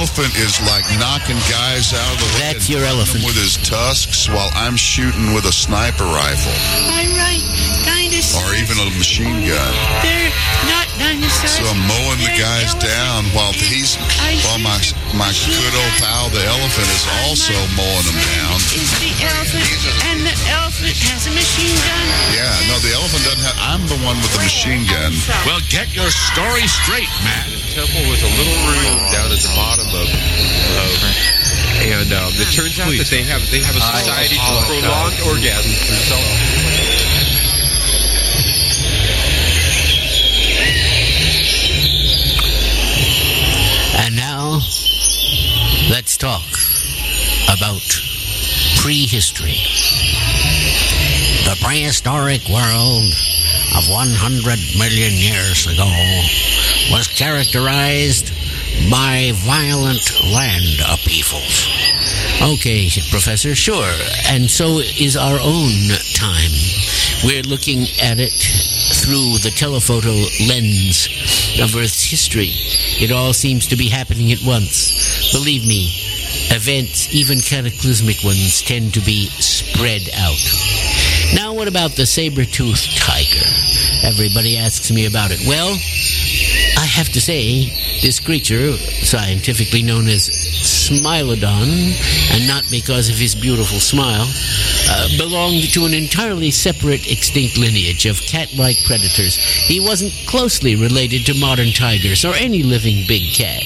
elephant is like knocking guys out of the way. That's your elephant. With his tusks while I'm shooting with a sniper rifle. All right, dinosaurs. Or even a machine gun. They're not dinosaurs. So I'm mowing the They're guys elephant. down while my good old pal, the elephant, is also mowing them down. Is the elephant, and the elephant has a machine gun. Yeah, no, the elephant doesn't have. I'm the one with the machine gun. Well, get your story straight, Matt. The temple was a little room down at the bottom of and it turns out that they have a society for prolonged orgasms. And now, let's talk about prehistory. The prehistoric world of 100 million years ago was characterized by violent land upheavals. Okay, Professor, sure. And so is our own time. We're looking at it through the telephoto lens of Earth's history. It all seems to be happening at once. Believe me, events, even cataclysmic ones, tend to be spread out. Now, what about the saber-toothed tiger? Everybody asks me about it. Well, I have to say, this creature, scientifically known as Smilodon, and not because of his beautiful smile, belonged to an entirely separate extinct lineage of cat-like predators. He wasn't closely related to modern tigers or any living big cat.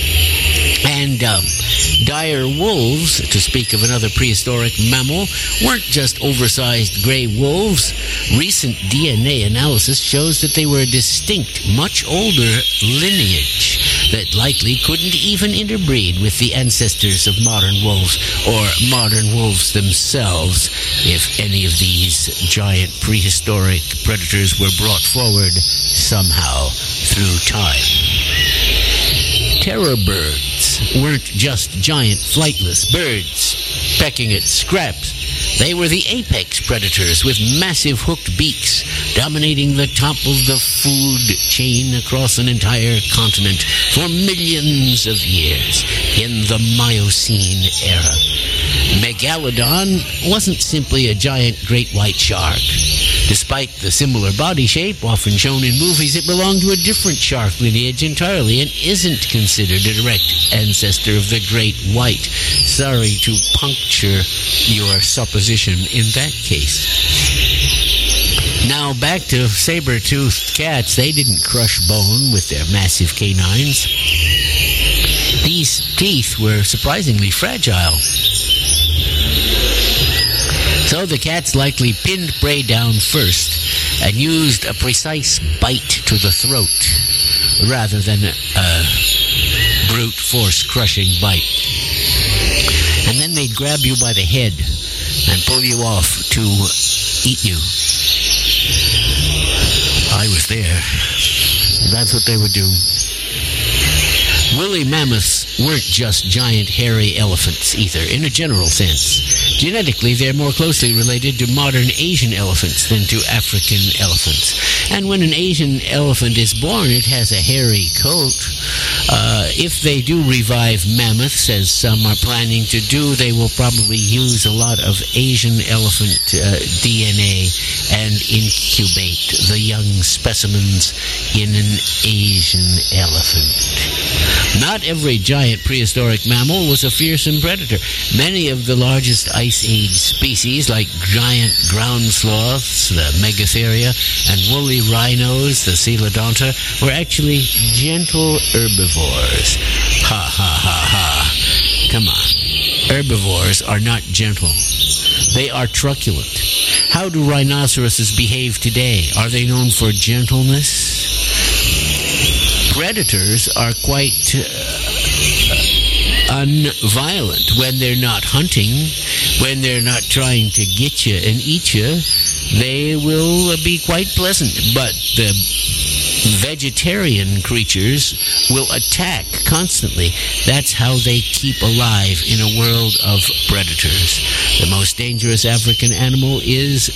And dire wolves, to speak of another prehistoric mammal, weren't just oversized gray wolves. Recent DNA analysis shows that they were a distinct, much older lineage that likely couldn't even interbreed with the ancestors of modern wolves, or modern wolves themselves, if any of these giant prehistoric predators were brought forward somehow through time. Terror birds weren't just giant flightless birds pecking at scraps. They were the apex predators with massive hooked beaks, dominating the top of the food chain across an entire continent for millions of years in the Miocene era. Megalodon wasn't simply a giant great white shark. Despite the similar body shape often shown in movies, it belonged to a different shark lineage entirely and isn't considered a direct ancestor of the great white. Sorry to puncture your supposition in that case. Now back to saber-toothed cats. They didn't crush bone with their massive canines. These teeth were surprisingly fragile. So the cats likely pinned prey down first and used a precise bite to the throat rather than a brute force crushing bite. And then they'd grab you by the head and pull you off to eat you. I was there. That's what they would do. Woolly mammoths weren't just giant hairy elephants either, in a general sense. Genetically, they're more closely related to modern Asian elephants than to African elephants. And when an Asian elephant is born, it has a hairy coat. If they do revive mammoths, as some are planning to do, they will probably use a lot of Asian elephant DNA and incubate the young specimens in an Asian elephant. Not every giant prehistoric mammal was a fearsome predator. Many of the largest Ice Age species, like giant ground sloths, the Megatheria, and woolly rhinos, the Coelodonta, were actually gentle herbivores. Ha ha ha ha. Come on. Herbivores are not gentle. They are truculent. How do rhinoceroses behave today? Are they known for gentleness? Predators are quite unviolent when they're not hunting, when they're not trying to get you and eat you. They will be quite pleasant, but the vegetarian creatures will attack constantly. That's how they keep alive in a world of predators. The most dangerous African animal is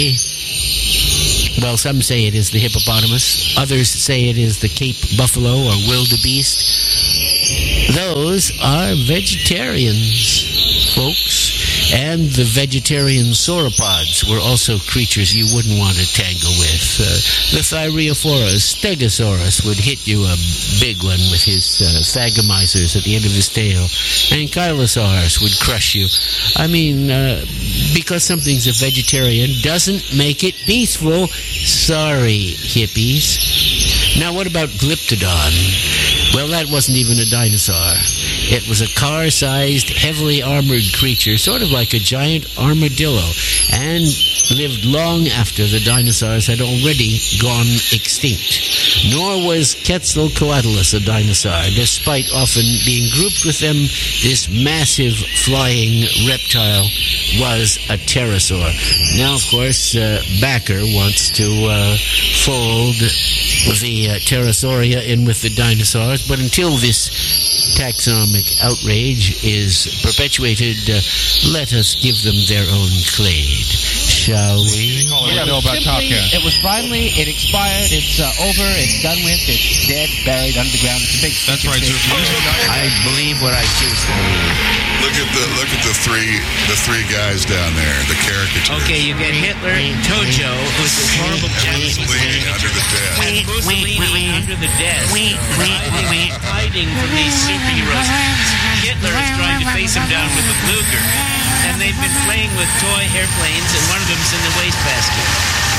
well, some say it is the hippopotamus. Others say it is the Cape buffalo or wildebeest. Those are vegetarians, folks. And the vegetarian sauropods were also creatures you wouldn't want to tangle with. The Thyreophorus, Stegosaurus would hit you a big one with his phagomizers at the end of his tail. And Ankylosaurus would crush you. I mean, because something's a vegetarian doesn't make it peaceful. Sorry, hippies. Now, what about Glyptodon? Well, that wasn't even a dinosaur. It was a car-sized, heavily armored creature, sort of like a giant armadillo, and lived long after the dinosaurs had already gone extinct. Nor was Quetzalcoatlus a dinosaur. Despite often being grouped with them, this massive flying reptile was a pterosaur. Now, of course, Backer wants to fold the pterosauria in with the dinosaurs, but until this taxonomic outrage is perpetuated, let us give them their own clade, shall we? It was finally, it expired, it's over, it's done with, it's dead, buried underground. It's a big. That's right, sir. I believe what I choose to believe. Look at the three guys down there, the caricatures. Okay, you get Hitler, Tojo, who's this horrible Japanese Mussolini under the desk. and Mussolini under the desk, hiding from these superheroes. Hitler is trying to face him down with a Luger, and they've been playing with toy airplanes, and one of them's in the wastebasket.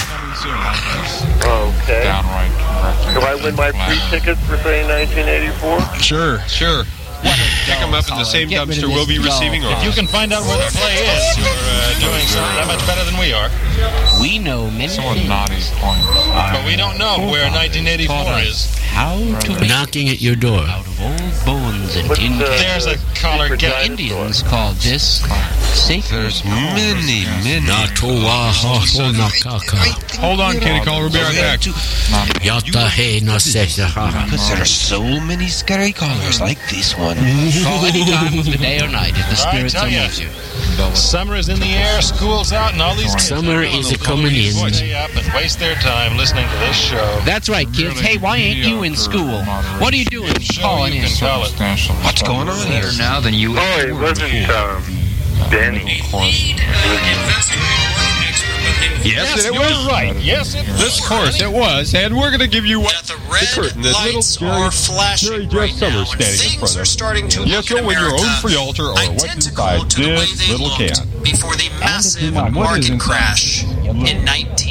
Okay. Downright. Do I win my free tickets for, say, 1984? Sure. Pick them up in the same dumpster we'll be receiving If you can find out where the play is, you're doing something that much better than we are. We know many Someone things. naughty point. But we don't know where 1984 is. How to make Knocking at your door. out of old bones and What's tin the- There's a collar. Secret Get dinosaur? Indians called this sacred. There's many. Hold on, Kitty Call. We'll be right back. Yatahe no sesaha. Because there are so many scary callers like this one. Call any time of the day or night if the spirits tell are ya. with you. Summer is in the air, school's out, and all these kids Summer is a-comin' in. stay up and waste their time listening to this show. That's right, kids. Hey, why ain't you in school? What are you doing calling You in? can tell it. What's going on here? now than you Oh, it wasn't Danny. Yes, it was right. Yes, this course it was, and we're going to give you what That the red curtain, that little lights are flashing right now, and things are starting to look in America identical to the way they looked before the massive market crash in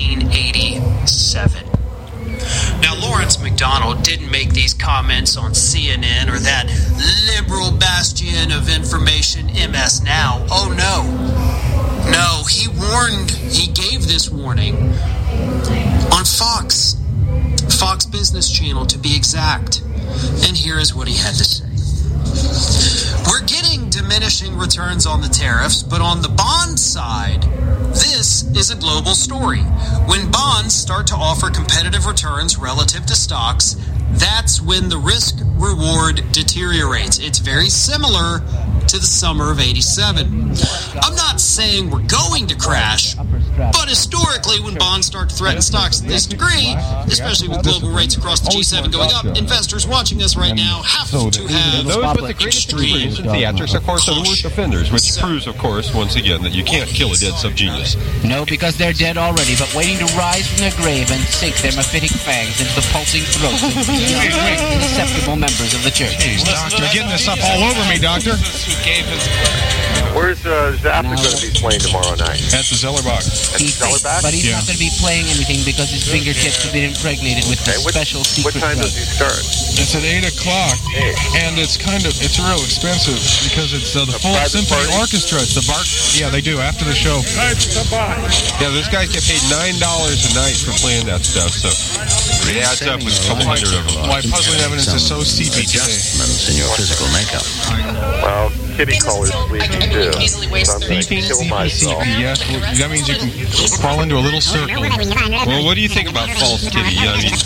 1987. Now, Lawrence McDonald didn't make these comments on CNN or that liberal bastion of information, MS Now. Oh, no. No, he gave this warning on Fox Business Channel to be exact. And here is what he had to say. We're getting diminishing returns on the tariffs, but on the bond side, this is a global story. When bonds start to offer competitive returns relative to stocks, that's when the risk-reward deteriorates. It's very similar to the summer of '87. I'm not saying we're going to crash, but historically, when bonds start to threaten stocks to this degree, especially with global rates across the G7 going up, investors watching us right now have to have Those with the greatest experience in theatrics, of course, are the worst offenders, which proves, of course, once again, that you can't kill a dead subgenius. No, because they're dead already, but waiting to rise from their grave and sink their mephitic fangs into the pulsing throats of great and acceptable members of the church. You're getting this up all over me, Doctor. Where's Zappa going to be playing tomorrow night? At the Zellerbach. He thinks, but he's not going to be playing anything because his fingertips have been impregnated with this special What secret time drug. does he start? It's at 8 o'clock, and it's real expensive because it's the full private symphony party? orchestra. It's the Bach. Yeah, they do after the show. Yeah, those guys get paid $9 a night for playing that stuff, so it adds up with a couple hundred of them. Why puzzling evidence is so steepy today. Adjustments in your physical makeup. Well, kitty callers sleeping too. So I'm going to kill myself. Yes, well, that means you can crawl into a little circle. Well, what do you think about false kitty? I mean,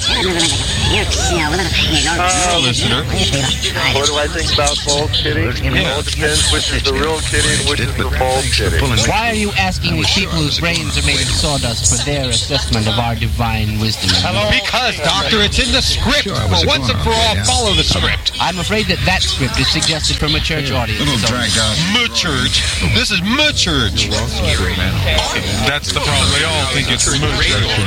listener. What do I think about false kitty? Well, it depends which is the real kitty and which is the false kitty. Why are you asking these people whose brains are made of sawdust for their assessment of our divine wisdom? Because, Doctor, it's in the script. For once and for all, follow the script. I'm afraid that script is suggested from a church audience. Church. This is church. That's the problem. They all think it's We don't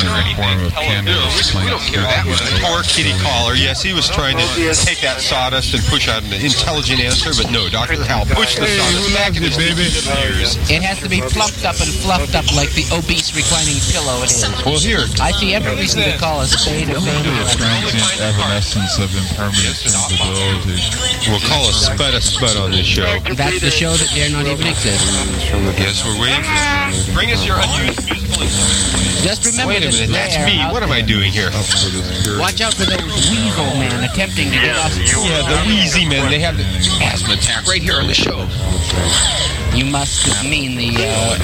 care. That was a poor kitty caller. Yes, he was trying to take that sawdust and push out an intelligent answer, but no, Dr. Hal pushed the sawdust back in his ears. It has to be plumped up and fluffed up like the obese reclining pillow it is. Well, here. I see every reason to call a spade a spade. transient evanescence of impermanent invisibility. We'll call a spud on this show. That's the show that dare not even exist. Yes, we're waiting for... Bring us your unused musical instruments. Just remember Wait a minute, that's me. What am I doing here? Watch out for those weasel men attempting to get off. Yeah, the wheezy men. They have the asthma attack right here on the show. You must mean the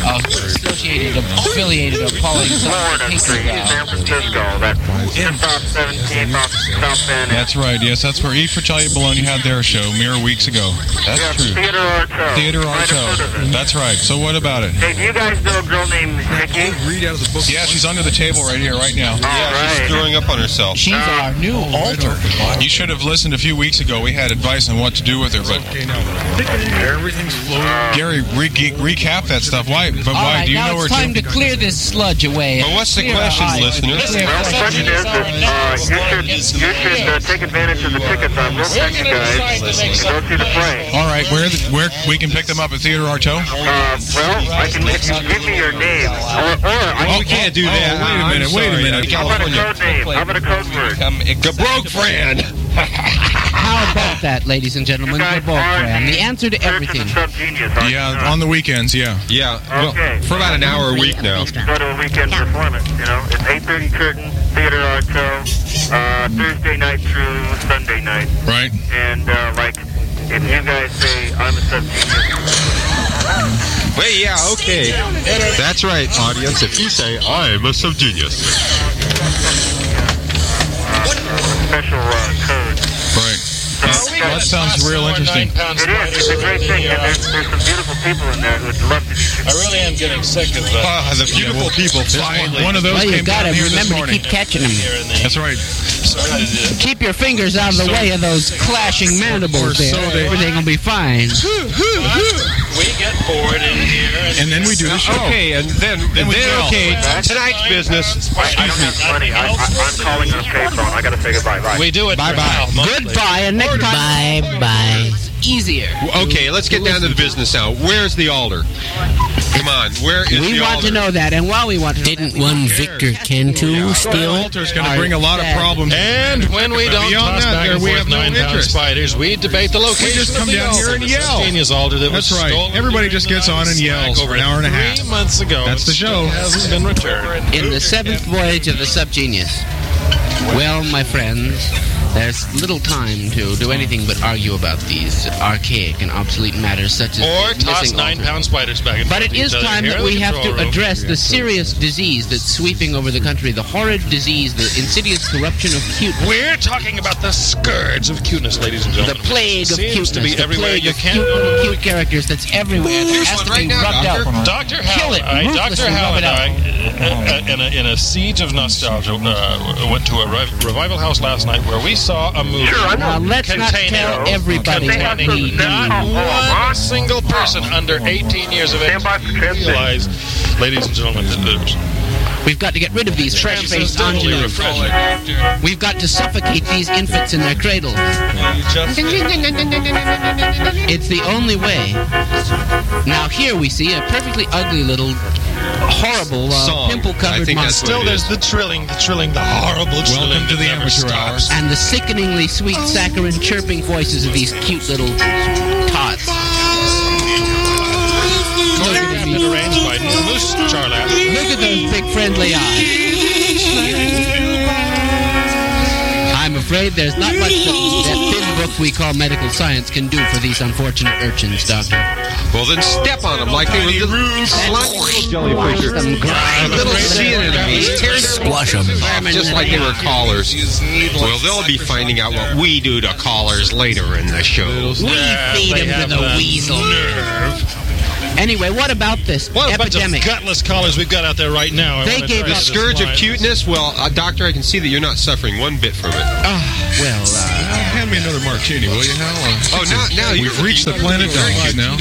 affiliated appalling Florida, San Francisco. That's off 17th off South Bend. That's right, yes, that's where Eat for Charlie Bologna had their show mere weeks ago. That's true. Theater Arto. Theater Arto. That's right. So what about it? Hey, do you guys know a girl named Nikki? Yeah, she's under the table right here, right now. She's throwing up on herself. She's our new altar. You should have listened a few weeks ago. We had advice on what to do with her, but Everything's flowing. Gary, recap that stuff. Why? But All why? right, Do you now know where it's time to clear this sludge away. But what's the Clear question, our eyes. listeners? Well, the question is that you should take advantage of the tickets on Real Tech, you guys, and go see the play. All right, where we can pick them up at Theater Arto? Well, I can, if you give me your name, or We can't do that. Wait a minute. how about a code name? How about a code word? Broke friend. How about that, ladies and gentlemen? guys The Bulk are Brand. the The answer to Church of everything. the Subgenius, aren't you Yeah, not? on the weekends, yeah. Yeah, well, Okay. for about an hour a week now. Go to a weekend performance, you know. It's 8:30 curtain, Theater Arto, Thursday night through Sunday night. Right? And, like, if you guys say, I'm a subgenius, Wait, yeah, okay. That's right, audience. If you say, I'm a subgenius. special code. Right. That sounds real interesting. It is. It's a great thing. And there's some beautiful people in there who would love to meet you. I really am getting sick of The beautiful people finally. One of those Well, you came down gotta here this remember to morning. keep catching them. That's right. Keep your fingers out of the way of those clashing mandibles there. Everything will be fine. We get bored in here. And then we do the show. Okay, and then okay, tonight's business. I don't have money. I'm calling on payphone. I got to say goodbye. Bye. We do it. Bye-bye. Goodbye and next time. Bye. Easier. Okay, let's get down to the business now. Where's the altar? Come on, where is We the want altar? to know that, and while we want to know Didn't one Victor Cantu The steal? altar's going to bring a lot of problems. And when we don't Beyond toss that, back there and we forth have no 9-pound interest. spiders, we debate the location. We just come of the down here altar, and the yell. Genius altar that was That's right. stolen Everybody from just the gets on and United yells States for an hour and a half. 3 months ago. That's the show. It hasn't been returned. in the seventh voyage of the Subgenius. Well, my friends, there's little time to do anything but argue about these archaic and obsolete matters such as Or the toss missing altar. 9-pound spiders back and But forth it to is each other time here that in the we have to control room. address the serious disease that's sweeping over the country, the horrid disease, the insidious corruption of cuteness. We're talking about the scourge of cuteness, ladies and The gentlemen. plague of Seems cuteness, to be the everywhere plague you of can. cute little cute characters that's everywhere. It Here's has one to right be now, rubbed out. Dr. Kill it, Hal, Dr. ruthlessly Hal rub and it I, in a siege of nostalgia, went to a revival house last night where we saw a movie. Sure, I know. Now, let's not tell everybody what we containing need. not one single person under 18 years of age Stand by for transmission. realize, ladies and gentlemen, that there's We've got to get rid of these fresh-faced totally ingenues. refreshing. We've got to suffocate these infants in their cradles. It's the only way. Now here we see a perfectly ugly little, horrible, Song. I pimple-covered think that's monster. Still, there's the trilling, the horrible trilling. Welcome to the that never amateur hour. stops. And the sickeningly sweet, saccharine, chirping voices of these cute little tots. Look at Been these- arranged by Moose Charlat. Look at those big friendly eyes. I'm I'm afraid there's not much that thin book we call medical science can do for these unfortunate urchins, Doctor. Well, then step on them like they were little slimy jellyfish. Little sea anemones. Squash them. Just like they were collars. Well, they'll be finding out what we do to collars later in the show. We feed them to the weasel. Anyway, what about this What a bunch of epidemic? gutless collars we've got out there right now. They gave The us scourge of cuteness? Well, doctor, I can see that you're not suffering one bit from it. Hand me another martini, will you, Hal? Now We've reached the planet Dobbs now.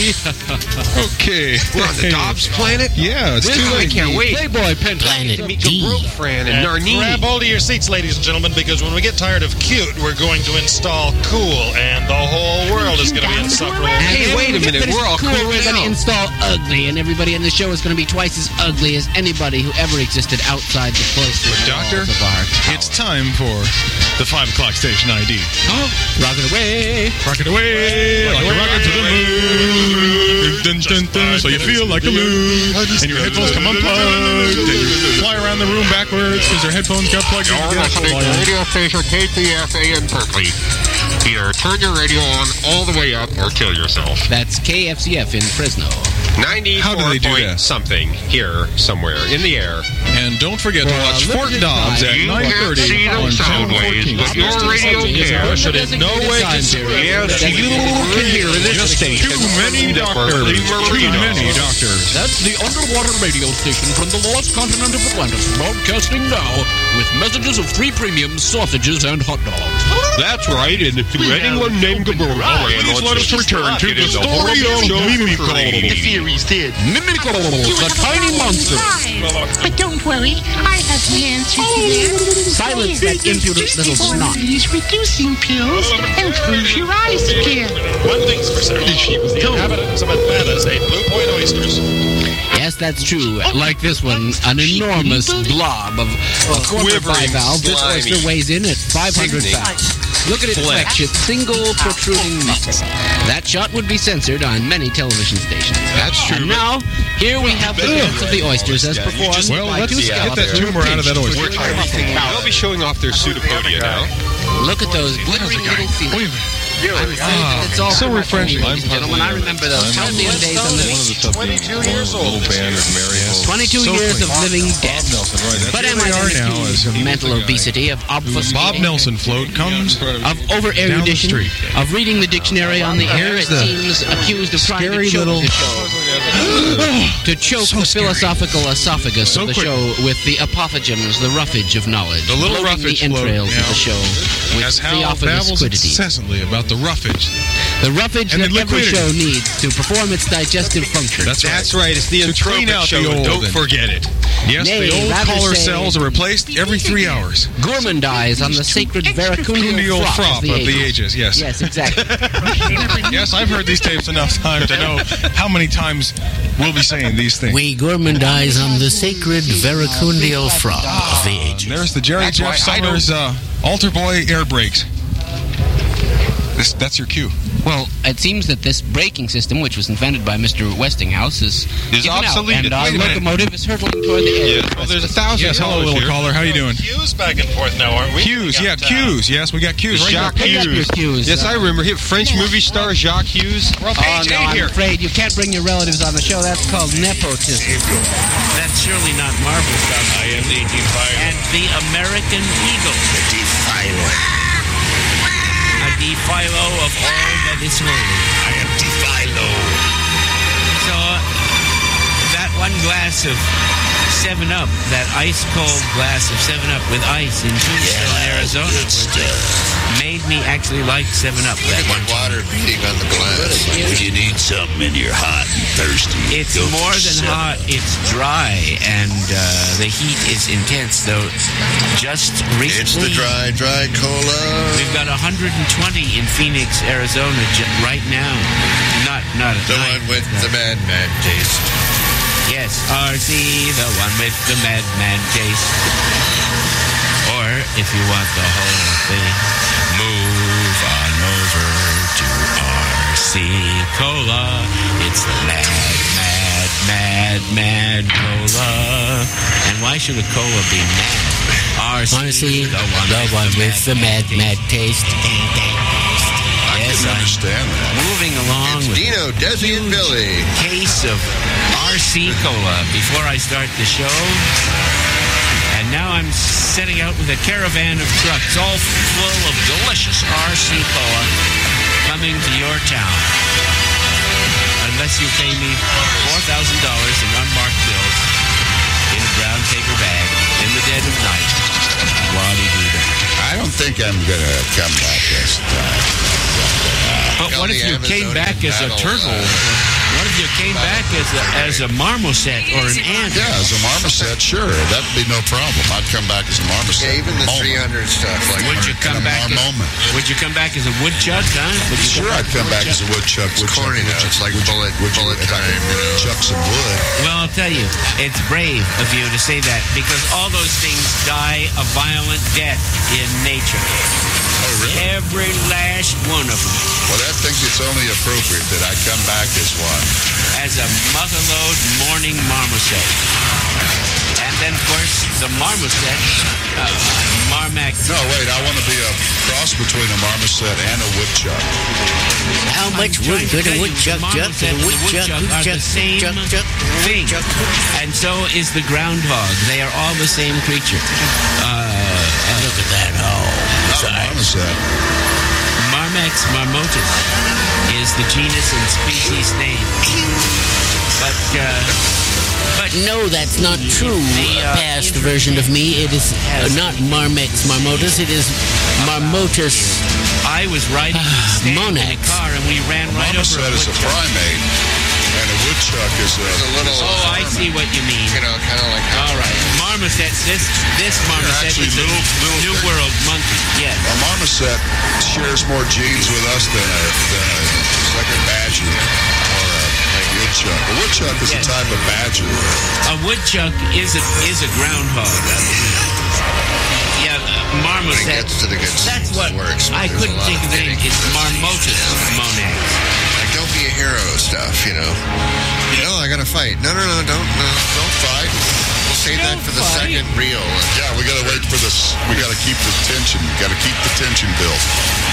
Okay. We're on the Dobbs planet? Yeah, it's too I late. can't wait. Playboy Planet Meet D. Fran and Narnini. Grab hold of your seats, ladies and gentlemen, because when we get tired of cute, we're going to install cool, and the whole world is going to be insufferable. Hey, wait a minute. We're all cool We're going to now. install ugly, and everybody in the show is going to be twice as ugly as anybody who ever existed outside the cloistered Doctor, walls of our tower. it's time for the 5 o'clock station ID. Rock it away. Rock it away, like a rocket to the moon. Dun, dun, dun, so you feel like a moon. And your headphones come unplugged. And you fly around the room backwards because your headphones got plugged in. You're listening to radio station KPFA in Berkeley. Either turn your radio on all the way up or kill yourself. That's KFCF in Fresno. 94 How do they do point that? something here somewhere in the air. And don't forget to watch Fort Dobbs at You can't 9:30 see them on sound June waves, 14th. but your radio can. Should in no way consider. Yes, you can hear this Just station. too many doctors. Too many doctors. That's the underwater radio station from the lost continent of Atlantis, broadcasting now with messages of 3 premiums, sausages, and hot dogs. That's right, and to anyone named Gabriel, Please let us return to the story of Mimico. Mimico, the tiny monster. But don't worry, I have the answer to that. Silence that impudent little snot. These reducing pills and close your eyes again. One thing's for certain. The inhabitants of Atlantis ate Blue Point oysters. Yes, that's true. Like this one, an enormous blob of a quarter Quivering, bivalve. This slimy. oyster weighs in at 500 pounds. Look at it flex its single protruding muscle. That shot would be censored on many television stations. That's true. And now, here we have the dance of the oysters as performed Well, by let's 2 get that scallops. tumor out of that oyster. They'll be showing off their pseudopodia now. Look at those glittering little feet. It's all So for my refreshing. ladies and gentlemen. I remember those halcyon days on the beach. 22 years old. 22 years of living dead. But am I They are then now accused as of mental obesity, of Bob obfuscating, Nelson float comes of over-erudition, street. of reading the dictionary on the air? It the seems accused of trying to scary choke little- the show. To choke So the scary. philosophical esophagus So of the quick. show with the apophthegms, the roughage of knowledge. The little bloating roughage the entrails float of the show with as Hal Theophilus babbles quiddity. incessantly about the roughage. The roughage and that the every liquidity. show needs to perform its digestive function. That's right. It's the To clean entropic out show. the old Don't and- forget it. Yes, Nay, the old rather collar say- cells are replaced every 3 hours. Gourmandize on the sacred veracundial Cundial frop frop of the ages, yes. Yes, exactly. Yes, I've heard these tapes enough times to know how many times we'll be saying these things. We gourmandize on the sacred veracundial frog of the ages. There's the Jerry That's Jeff why I Summers Altar Boy air brakes. That's your cue. Well, it seems that this braking system, which was invented by Mr. Westinghouse, is given out, obsolete. and our Wait a minute. locomotive is hurtling toward the air. Well, there's 1,000 Yes, hello, callers little here. caller. How you doing? Cues back and forth now, aren't we? Hughes, yeah, Hughes. Yes, we got Hughes. Right Jacques Pick up your Hughes. cues. Yes, I remember him. French movie star Jacques Hughes. Oh, no, I'm afraid you can't bring your relatives on the show. That's called nepotism. That's surely not Marvel stuff. I am the Defiler. And the American Eagle. A Defilo of all that is holy. I am Defilo. So, that one glass of 7-Up, that ice-cold glass of 7-Up with ice in Tombstone, Arizona, made me actually like 7-Up that one time. Water beating on the glass. If you need something and you're hot and thirsty, It's more than hot, it's dry, and the heat is intense, though just recently... It's the dry cola. We've got 120 in Phoenix, Arizona right now. Not at The night. one with the mad taste. Yes, RC, the one with the madman taste. Or, if you want the whole thing, move on over to RC Cola. It's the mad cola. And why should a cola be mad? RC, the one with the mad taste. I Yes, can understand that. Moving along with Dino, Desi, and Billy. Case of RC Cola before I start the show. And now I'm setting out with a caravan of trucks all full of delicious RC Cola coming to your town. Unless you pay me $4,000 in unmarked bills in a brown paper bag in the dead of night. Wadi-doo-dah. I don't think I'm going to come back this time. But what if you came back as a turtle? What if you came back as a marmoset or an ant? Yeah, as a marmoset, sure. That'd be no problem. I'd come back as a marmoset. Yeah, even the Moment. 300 stuff. Like Would you come back? Would you come back as a woodchuck? Huh? Sure, I'd come back as a woodchuck. It's corny now. It's like bullet time. Chuck some wood. Well, I'll tell you, it's brave of you to say that because all those things die a violent death in nature. Oh, really? Every last one of them. Well, I think it's only appropriate that I come back as one. As a motherlode morning marmoset. And then, of course, the marmoset, Marmac. No, wait, I want to be a cross between a marmoset and a woodchuck. How much wood could a woodchuck chuck? The woodchuck are the same thing. And so is the groundhog. They are all the same creature. Look at that. Oh, Not a marmoset. Marmax marmotus is the genus and species name. But no, that's not true. Past version of me, it is not Marmex marmotus. It is Marmotus. I was riding in the car and we ran right over a marmoset is a primate, and a woodchuck is a little. Oh, I see what you mean. You know, kind of like. All right, marmoset. This marmoset is a New World monkey. Yes. A marmoset shares more genes with us than a badger or a woodchuck. A woodchuck is a type of badger. A woodchuck is a groundhog. Yeah, marmoset. That's what works. I couldn't think of it. It's Marmotus monads. Like, don't be a hero stuff, you know. No, I gotta fight. No, don't fight. We'll save that for the second reel. Yeah, we gotta wait for this. We gotta keep the tension. Gotta keep the tension built.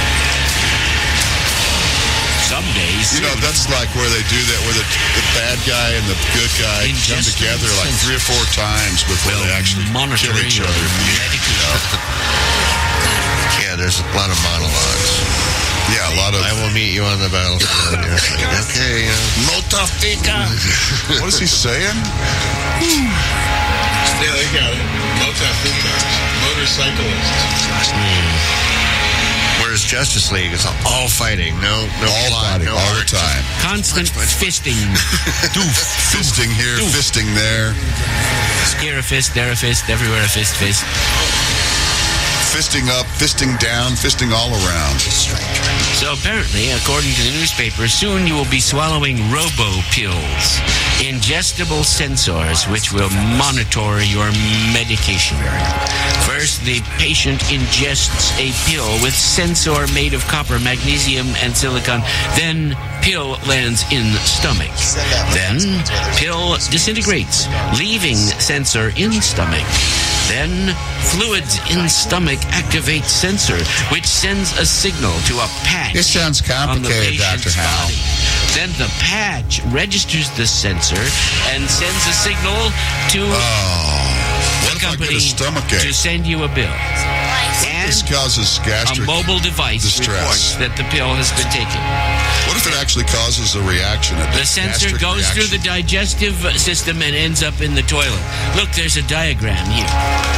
Some days. You know, that's like where they do that, where the bad guy and the good guy come together like 3 or 4 times before they actually kill each other. Yeah, there's a lot of monologues. Yeah, a lot of. I will meet you on the battlefield. Okay. Motafika. What is he saying? Yeah, they got it. Motafikas. Motorcyclists. Whereas Justice League is all fighting. No all plot, fighting, no all art. the time. Constant fisting. Fisting here, fisting there. Here a fist, there a fist, everywhere a fist. Fisting up, fisting down, fisting all around. So apparently, according to the newspaper, soon you will be swallowing robo-pills, ingestible sensors which will monitor your medication. First, the patient ingests a pill with sensor made of copper, magnesium, and silicon. Then, pill lands in stomach. Then, pill disintegrates, leaving sensor in stomach. Then, fluids in stomach activate sensor, which sends a signal to a patch. It sounds complicated, Dr. Hal. Then the patch registers the sensor and sends a signal to what the if I company get a stomachache? to send you a bill. This causes gastric a mobile device distress. reports that the pill has been taken. What if it actually causes a reaction? The sensor goes through the digestive system and ends up in the toilet. Look, there's a diagram here.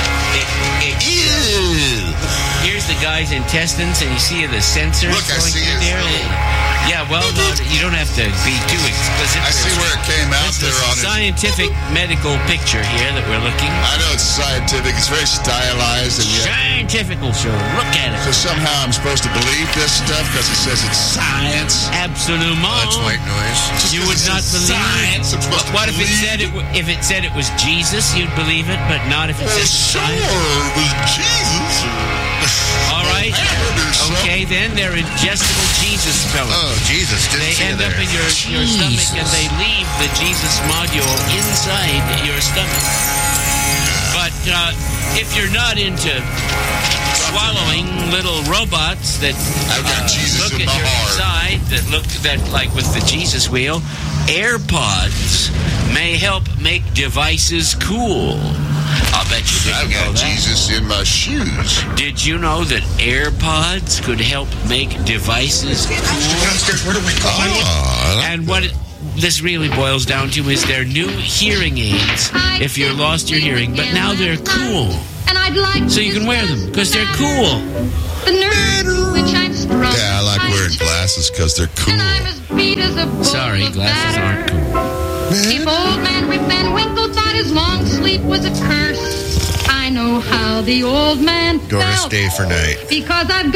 Here's the guy's intestines, and you see the sensors Look, I going see through it. there. Yeah, well, no, you don't have to be too explicit. I see where it came out there on It's a it. scientific medical picture here that we're looking. I know it's scientific. It's very stylized and yet. Scientifical, sure. Look at it. So somehow I'm supposed to believe this stuff because it says it's science. Absolument. That's white noise. You would not believe science. it. What if it said it was Jesus? You'd believe it, but not if it said science. It was Jesus. All right. Okay, then they're ingestible Jesus pellets. Oh, Jesus. They end up in your stomach and they leave the Jesus module inside your stomach. But if you're not into swallowing little robots that look at your side, that like with the Jesus wheel, AirPods may help make devices cool. I'll bet you didn't know that. Jesus in my shoes. Did you know that AirPods could help make devices cool? And what this really boils down to is they're new hearing aids if you lost your hearing, but now they're cool. So you can wear them because they're cool. Yeah, I like wearing glasses because they're cool. Sorry, glasses aren't cool. If old man Rip Van Winkle thought his long sleep was a curse, I know how the old man Doris felt. Day for night. Because I've